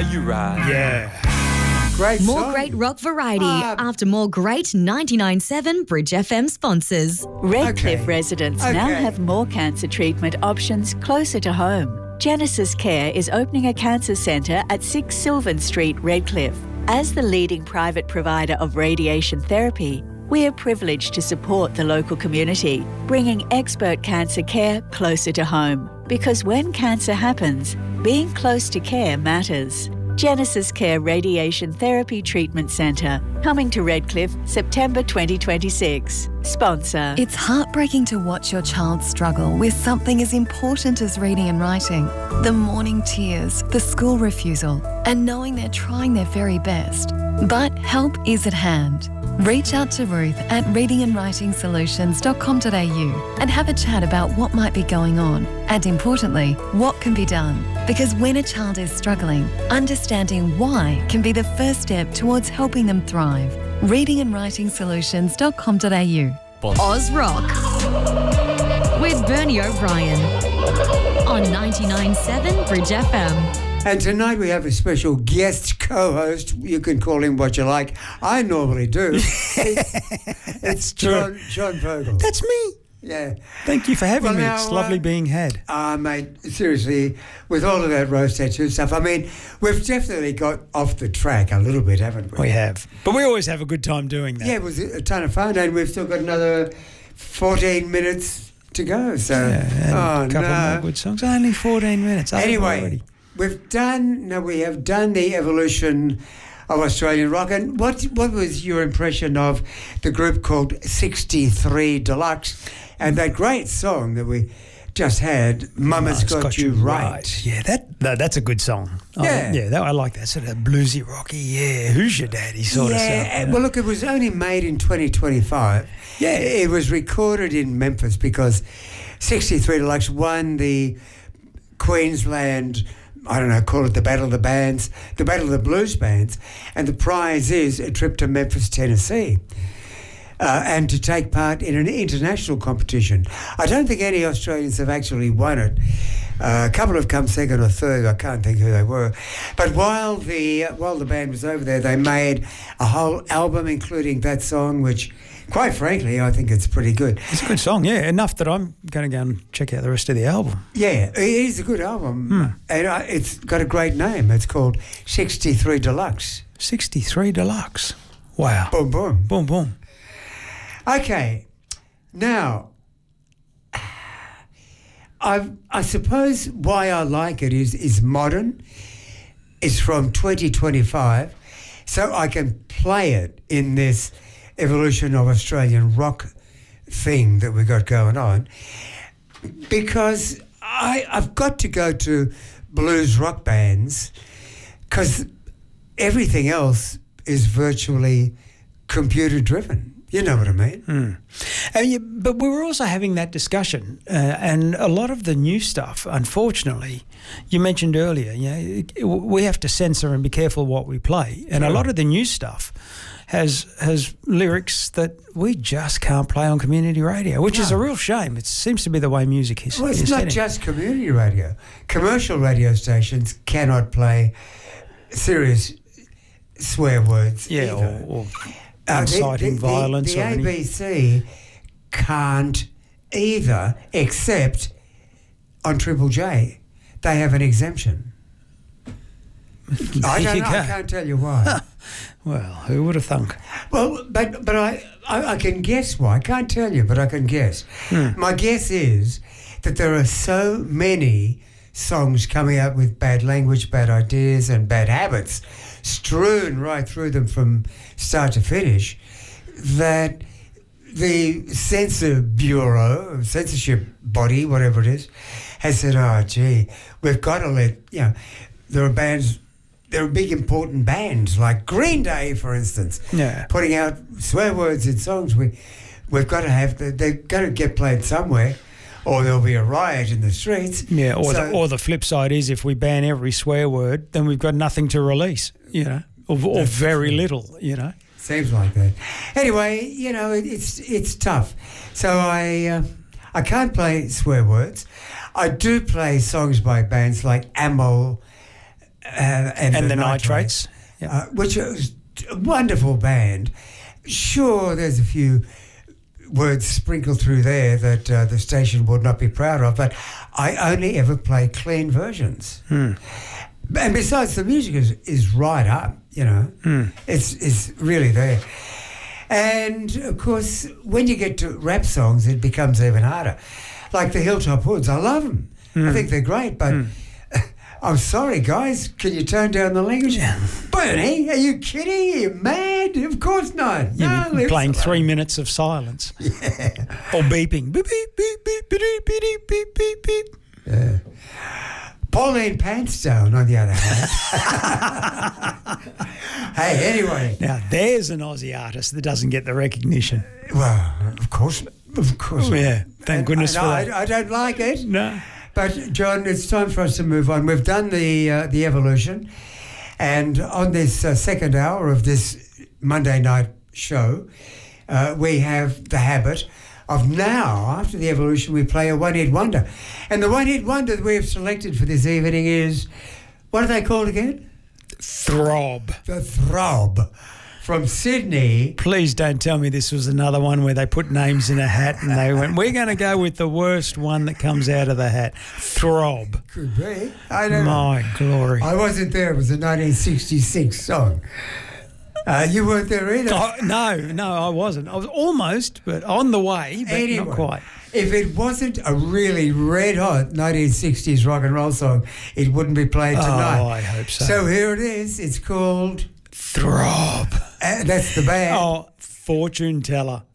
you ride. Yeah. Great More song. great rock variety after more great 99.7 Bridge FM sponsors. Redcliffe residents now have more cancer treatment options closer to home. Genesis Care is opening a cancer centre at 6 Sylvan Street, Redcliffe. As the leading private provider of radiation therapy, we are privileged to support the local community, bringing expert cancer care closer to home. Because when cancer happens, being close to care matters. Genesis Care Radiation Therapy Treatment Centre, coming to Redcliffe, September 2026. Sponsor. It's heartbreaking to watch your child struggle with something as important as reading and writing. The morning tears, the school refusal, and knowing they're trying their very best. But help is at hand. Reach out to Ruth at readingandwritingsolutions.com.au and have a chat about what might be going on and, importantly, what can be done. Because when a child is struggling, understanding why can be the first step towards helping them thrive. readingandwritingsolutions.com.au. Oz Rock with Bernie O'Brien on 99.7 Bridge FM. And tonight we have a special guest co-host. You can call him what you like. I normally do. It's John Vogel. That's me. Yeah. Thank you for having me. Now, It's lovely being had. Mate, seriously, with all of that rose tattoo stuff, I mean, we've definitely got off the track a little bit, haven't we? We have. But we always have a good time doing that. Yeah, it was a ton of fun, and we've still got another 14 minutes to go. So, and a couple more good songs. Only 14 minutes. Anyway, we have done the evolution of Australian rock. And what was your impression of the group called 63 Deluxe and that great song that we just had, Mama's Got You Right? Yeah, that's a good song. Yeah. I like that sort of bluesy, rocky, who's your daddy sort of stuff. Yeah, well, look, it was only made in 2025. Yeah. It was recorded in Memphis because 63 Deluxe won the Queensland, I don't know, call it the Battle of the Bands, the Battle of the Blues Bands, and the prize is a trip to Memphis, Tennessee, and to take part in an international competition. I don't think any Australians have actually won it. A couple have come second or third. I can't think who they were. But while the band was over there, they made a whole album, including that song, which, quite frankly, I think it's pretty good. It's a good song, yeah. Enough that I'm going to go and check out the rest of the album. Yeah, it is a good album. And it's got a great name. It's called 63 Deluxe. 63 Deluxe. Wow. Boom, boom. Boom, boom. Okay. Now, I suppose why I like it is modern. It's from 2025, so I can play it in this evolution of Australian rock thing that we got going on, because I've got to go to blues rock bands because everything else is virtually computer driven. You know what I mean? But we were also having that discussion, and a lot of the new stuff, unfortunately, you mentioned earlier, we have to censor and be careful what we play. And a lot of the new stuff has lyrics that we just can't play on community radio, which is a real shame. It seems to be the way music is. Well, it's not just community radio. Commercial radio stations cannot play serious swear words either. Or inciting violence. The ABC can't either, except on Triple J. They have an exemption. I can't tell you why. Well, who would have thunk? Well, but I can guess why. I can't tell you, but I can guess. My guess is that there are so many songs coming out with bad language, bad ideas and bad habits strewn right through them from start to finish, that the censor bureau, censorship body, whatever it is, has said, oh, gee, we've got to let, there are bands, there are big important bands like Green Day, for instance, putting out swear words in songs. We've got to have, they've got to get played somewhere, or there'll be a riot in the streets. Yeah, or the flip side is if we ban every swear word, then we've got nothing to release, or very little, Seems like that. Anyway, it's tough. So I can't play swear words. I do play songs by bands like Amol and the Nitrates. Which is a wonderful band. Sure, there's a few words sprinkled through there that the station would not be proud of, but I only ever play clean versions. And besides, the music is right up, you know. It's really there. And, of course, when you get to rap songs, it becomes even harder. Like the Hilltop Hoods, I love them. I think they're great, but I'm sorry, guys, can you tone down the language? Bernie, are you kidding? Are you mad? Of course not. You're playing 3 minutes of silence. Yeah. Or beeping. Beep, beep, beep, beep, beep, beep, beep, beep, beep. Yeah. Pauline Panstone, on the other hand. Hey, anyway. Now, there's an Aussie artist that doesn't get the recognition. Well, of course. Yeah, thank goodness for that. I don't like it. No. But, John, it's time for us to move on. We've done the evolution, and on this second hour of this Monday night show, we have the habit of now, after the evolution, we play a one-hit wonder. And the one-hit wonder that we have selected for this evening is, what are they called again? Throb. The Throb. From Sydney. Please don't tell me this was another one where they put names in a hat and they went, we're going to go with the worst one that comes out of the hat. Throb. Could be. I don't know. My glory. I wasn't there. It was a 1966 song. You weren't there either. No, I wasn't. I was almost, but on the way, but anyway, not quite. If it wasn't a really red-hot 1960s rock and roll song, it wouldn't be played tonight. Oh, I hope so. So here it is. It's called Throb. That's the band. Oh, Fortune Teller.